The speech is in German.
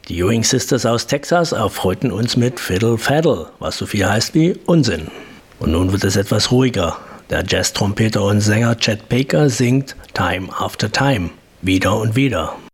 Die Ewing Sisters aus Texas erfreuten uns mit Fiddle Faddle, was so viel heißt wie Unsinn. Und nun wird es etwas ruhiger. Der Jazz-Trompeter und Sänger Chet Baker singt Time After Time, wieder und wieder.